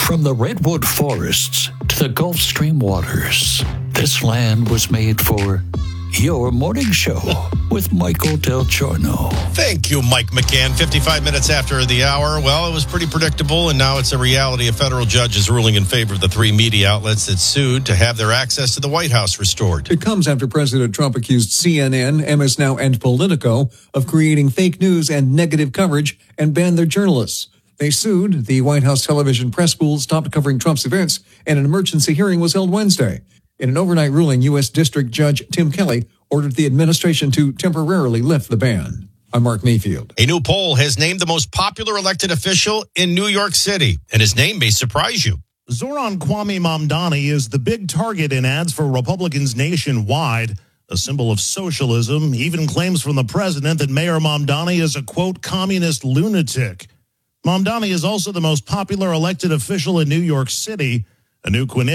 From the redwood forests to the Gulf Stream waters, this land was made for your morning show with Michael Del Giorno. Thank you, Mike McCann. 55 minutes after the hour. Well, it was pretty predictable, and now it's a reality. A federal judge is ruling in favor of the three media outlets that sued to have their access to the White House restored. It comes after President Trump accused CNN, MS Now, and Politico of creating fake news and negative coverage and banned their journalists. They sued. The White House Television Press School stopped covering Trump's events, and an emergency hearing was held Wednesday. In an overnight ruling, U.S. District Judge Tim Kelly ordered the administration to temporarily lift the ban. I'm Mark Mayfield. A new poll has named the most popular elected official in New York City, and his name may surprise you. Zoran Kwame Mamdani is the big target in ads for Republicans nationwide, a symbol of socialism, even claims from the president that Mayor Mamdani is a, quote, communist lunatic. Mamdani is also the most popular elected official in New York City. A new